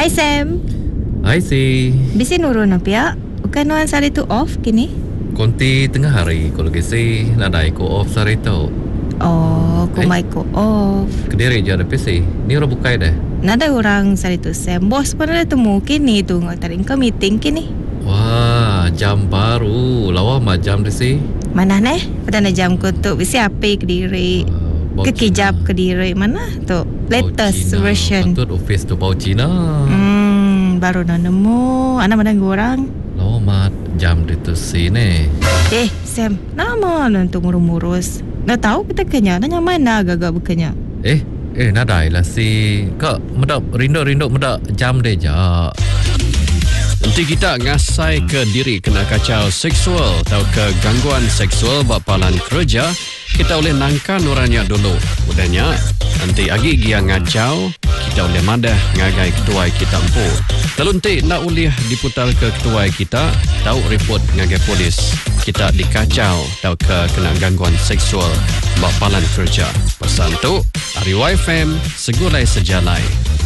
Hai Sam. Hai si. Bisi nurun apa? Bukan nuan sari tu off kini? Konti tengah hari kalau kisi nadai ko off sari tu. Oh, kumai ko off. Kediri je ada PC. Ni orang bukai dah. Nada orang sari tu Sam. Bos pun ada temu kini tu ngatarin ke meeting kini. Wah, jam baru. Lawa mah jam di si. Mana neh? Petanda jam ko tu bisi apa Kediri? Kekijap Kediri mana tu? Latest version. Patut office tu bau Cina. Baru dah nemu. Anak mana orang? Lawa mah jam di tu si ni. Sam, nama nanti ngurus-ngurus. Dah tahu kita kenya, nanya mana agak-agak bukannya. Nadai lah si. Kak, medap rindu medap jam deh jak. Nanti kita ngasai ke diri kena kacau seksual atau ke gangguan seksual bapalan kerja, kita boleh nangkan orangnya dulu. Udahnya, nanti agi dia ngacau, kita boleh madah ngagai ketua kita empu. Lalu nanti nak boleh diputar ke ketua kita, tahu report ngagai polis. Kita dikacau atau ke kena gangguan seksual bapalan kerja. Pesan tu, Ari YFM, segulai sejalai.